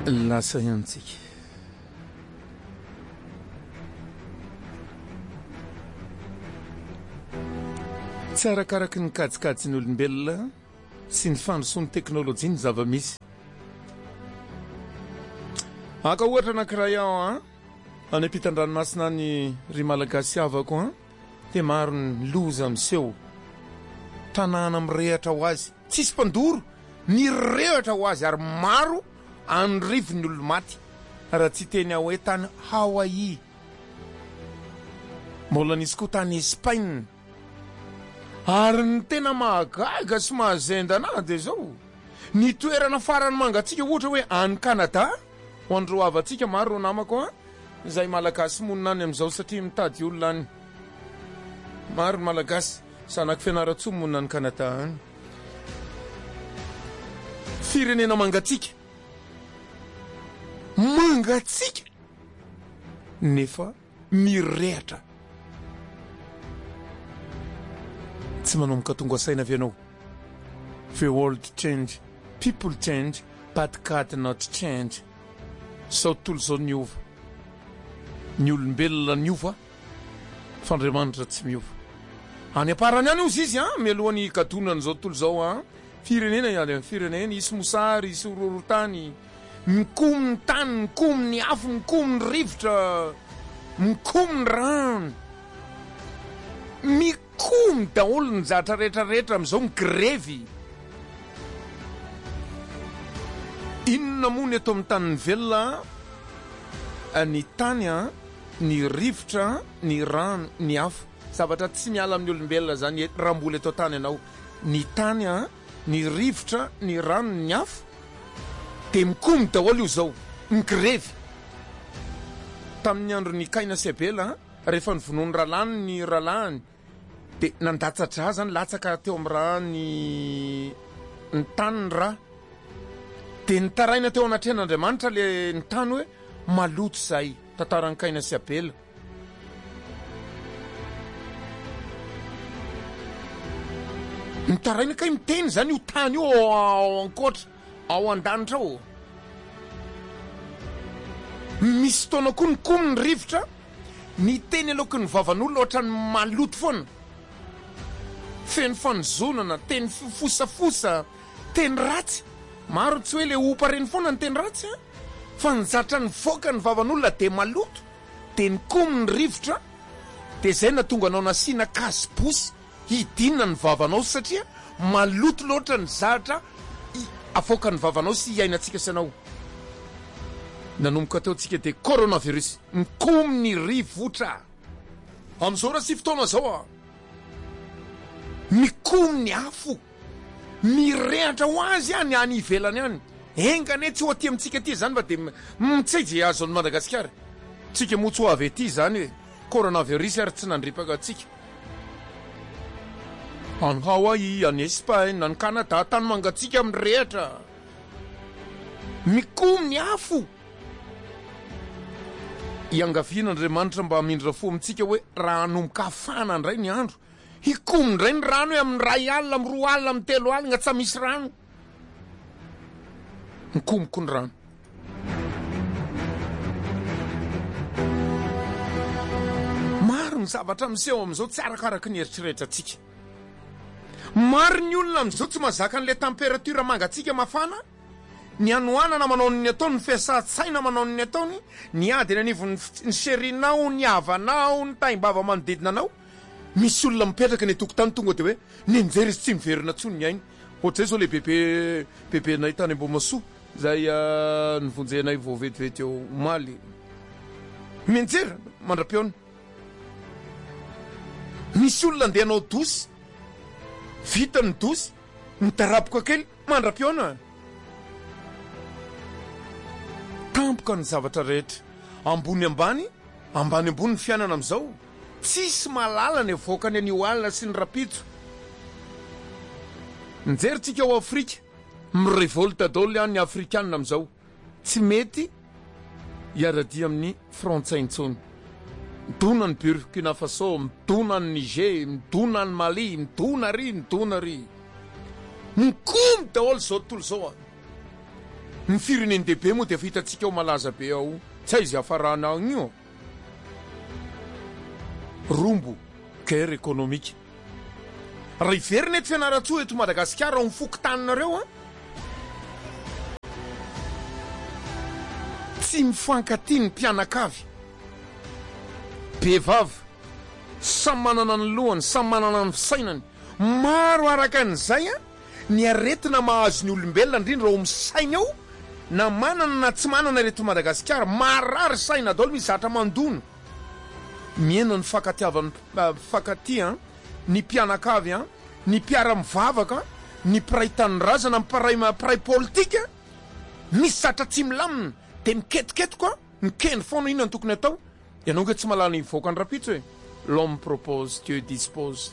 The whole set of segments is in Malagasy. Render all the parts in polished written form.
lasa iantsika tsy arakaraky ny kajikajy ny olombelona sy ny fandrosoan'ny teknôlôjia ny zava-misy aka ohatra anankiray aho any ampitan-dranomasina ny ry malagasy avako dia maro ny loza miseho tanàna mirehatra ho azy tsisy mpandoro ny rehatra ho azy ary maro anrivo ny olo-maty raha tsy teny aho hoe tany Hawaii mbola nisy koa tany Espagne ary ny tena mahagaga sy mahazenda anahy dia zao ny toerana farany mangatsika ohatra hoe any Canada ho andro avantsika maro ro namako izay malagasy monina any amin'izao satria mitady olona any maro malagasy sanaky fianaratsoa monina any Canada any firenena mangatsika nefa mirehatra tsy manomboka tonga saina avy ianao the world change people change but God not change sao tontolo zao niova ny olombelona niova fa Andriamanitra tsy miova any aparany any ozy izy mialohan'ny kadonany zao tontolo zao firenena ihany firenena isy mosary isy ororotany mikomy ny tany mikomy ny afo mikomy ny rivotra mikomy ny rano mikomy daholo ny zatra rehetrarehetra amin'izao migrevy inona moa ny eto amin'ny tany ny velona ny tany ny rivotra ny rano ny afo zavatra tsy miala amin'ny olombelona zany raha mbola eto tany ianao ny tany ny rivotra ny rano ny afo dia mikomy daholo io zao migrevy tamin'ny andro ny Kaina sy Abela rehefa nyvonoany ralany ny ralany dia nandatsatra zany latsaka teo amin'ny raha ny tany ny raha dia nitaraina teo anatrehan'Andriamanitra le ny tany hoe maloto zay tantaran'ny Kaina sy Abela nitaraina kay miteny zany io tany io ao ankoatra ao an-danitra ao misy fotoana koa nikomy ny rivotra ny teny aloky ny vavan'olona ohatra ny maloto foana feny fanozonana teny fosafosa teny ratsy maro tsy hoe le opareny foana ny teny ratsy fa nizatra ny voaka ny vavan'olona dia maloto dia nikomy ny rivotra dia zay natonga anao nasiana kasibosy hidinina ny vavanao satria maloto loatra ny zatra avoaka ny vavanao sy hiainantsika sanao nanomboka teo tsika dia coronavirus mikomy ny rivotra amin'izao raha sy fotoana zao mikomy ny afo mirehatra ho azy any any ivelany any engane tsy ho aty amintsika ty zany fa dia mitsaizy azo any Madagasikara tsika moa tsy ho avy ety zany hoe coronavirus ary tsy nandripaka atsika any Hawaii any Espagne any Canada tany mangatsika amin'ny rehatra mikomy ny afo iangaviana Andriamanitra mba hamindra fo amintsika hoe raha hanomboka hafana indray ny andro hikomy indray ny rano hoe amin'ny 2 alina amin'ny 3 alina amin'ny 3 alina tsy misy rano mikomoko ny rano maro ny zavatra miseho amin'izao tsy arakaraky ny eritreretratsika maro ny olona amin'izao tsy mahazaka an'ilay température mangatsika mafana ny anoanana manao ny ataony ny fiasan-tsaina manao ny ataony ny adiny anivo ny serinao ny havanao ny taimbava manodidina anao misy olona mipetraka ny tokotany tonga dia hoe nenjery izy tsy miverina tsony ny ainy ohatr'izay zao le bebenay tany Ambomasoa zay nyvonjenay voavetivety eo Omaly mienjera mandra-piona misy olona andeha anao dosy vita ny dosy mitaraboka kely mandra-piona tampoka ny zavatra rehetra ambony ambany ny fiainana amin'izao tsisy malala ny avoakany an'io alina sy ny rapitso nijerytsika ao Afrika mirevolta daholo any ny afrikanina amin'izao tsy mety hiaradia amin'ny frantsay intsony midona ny Burkina Faso midona ny Niger midona ny Mali midona ry mikomy daholo zao tontolo zao ny fireneny dehibe moa dia vitantsika ao malaza be ao tsy aizy afarana io rombo guerre économique raha iverina eto fianaratsoa eto Madagasikara ao mifokotaninareo tsy mifankatiny mpianakavy behivavy samy manana ny lohany samy manana ny fisainany maro araka an'izay ny aretina mahazo ny olombelona indrindra ao amin'ny saina ao na manana na tsy manana reto Madagasikara marary saina daholo misy zatra mandono miena ny fakatỳ ny mpianakavy ny mpiara-mivavaka ny mpiray tanindrazana mpiray politika misy zatra tsy milamina dia miketiketiko mikendry foana ino ny tokony atao ianao nge tsy malala hivoaka ny rapitso hoe l'homme propose Dieu dispose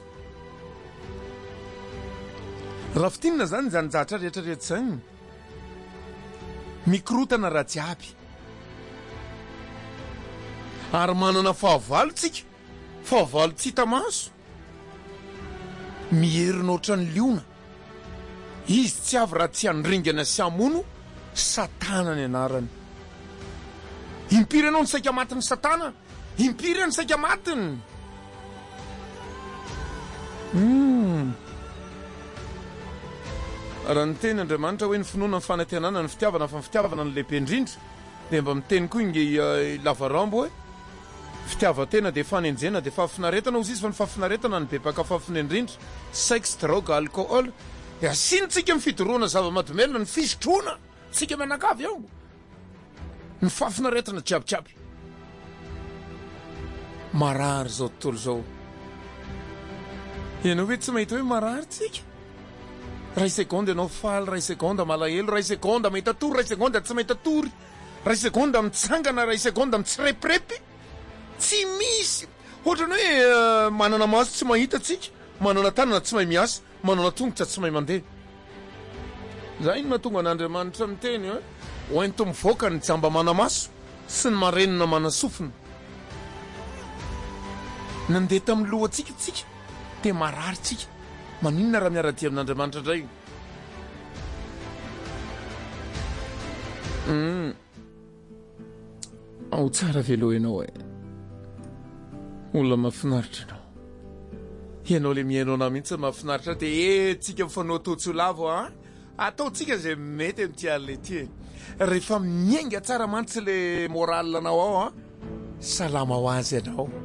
raha fitinina zany zany zatra rehetrarehetra zany mikorotana raha jiaby ary manana fahavalontsika fahavalo tsy hita maso mierina oatra ny liona izy tsy avy raha tsy handringana sy hamono satana ny anarany impiry ianao ny saika matiny satana impiry ny saika matiny raha ny teny Andriamanitra hoe ny finoana ny fanantenana ny fitiavana fa ny fitiavana ny lehibe indrindra dia mba miteny koa inge lavarambo hoe fitiavatena dia fanenjena dia fafinaretana ozy izy fa ny fafinaretana ny bebaka fafina indrindra sexe drogue alcool dia asinontsika ny fidoroana zava-mahadomelona ny fisotroana tsika mianakavy ao ny fafinaretana jiabijiaby marary zao tontolo zao ianao hoe tsy mahita hoe marary tsika ray seconde ianao faly ray seconde malahelo ray seconde mahita tory ray seconde tsy mahita tory ray seconde mitsangana ray seconde mitsirepirepy tsy misy ohatrany hoe manana maso tsy mahita tsika manana tanana tsy mahay miasa manana tongotra tsy mahay mandeha zay no mahatonga an'Andriamanitra miteny hoento mivoaka ny jamba manamaso sy ny marenina manasofina nandeha tamin'ny lohantsika tsika dia marary tsika maninona raha miaradia amin'Andriamanitra indray ao tsara velo ianao olona mahafinaritra ianao le miainao na mihitsy mahafinaritra dia tsika mifanao tontsolavo ataotsika zay mety amin'ity alina ity rehefa miainga tsara mantsy le moralanao ao salama ho azy ianao